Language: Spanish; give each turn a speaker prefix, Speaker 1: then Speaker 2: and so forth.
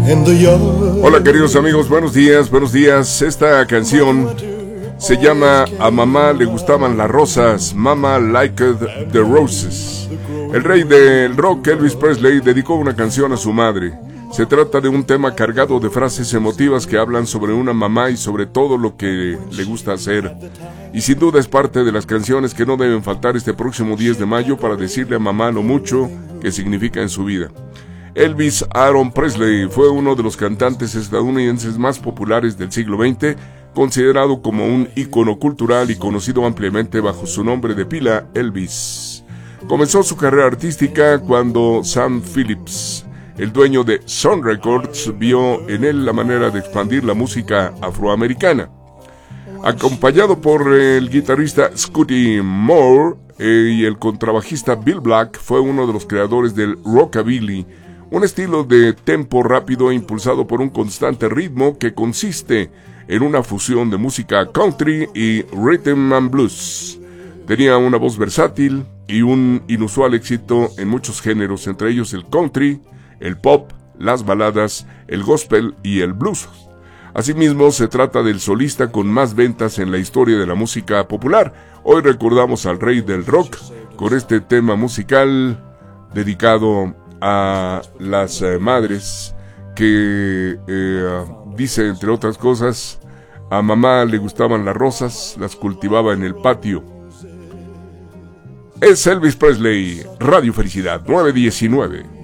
Speaker 1: Hola queridos amigos, buenos días, buenos días. Esta canción se llama A Mamá le gustaban las rosas, Mama Liked the Roses. El rey del rock, Elvis Presley, dedicó una canción a su madre. Se trata de un tema cargado de frases emotivas que hablan sobre una mamá y sobre todo lo que le gusta hacer. Y sin duda es parte de las canciones que no deben faltar este próximo 10 de mayo para decirle a mamá lo mucho que significa en su vida. Elvis Aaron Presley fue uno de los cantantes estadounidenses más populares del siglo XX, considerado como un ícono cultural y conocido ampliamente bajo su nombre de pila, Elvis. Comenzó su carrera artística cuando Sam Phillips, el dueño de Sun Records, vio en él la manera de expandir la música afroamericana. Acompañado por el guitarrista Scotty Moore y el contrabajista Bill Black, fue uno de los creadores del rockabilly, un estilo de tempo rápido impulsado por un constante ritmo que consiste en una fusión de música country y rhythm and blues. Tenía una voz versátil y un inusual éxito en muchos géneros, entre ellos el country, el pop, las baladas, el gospel y el blues. Asimismo, se trata del solista con más ventas en la historia de la música popular. Hoy recordamos al rey del rock con este tema musical dedicado a las madres que dice, entre otras cosas, a mamá le gustaban las rosas, las cultivaba en el patio. Es Elvis Presley, Radio Felicidad 919.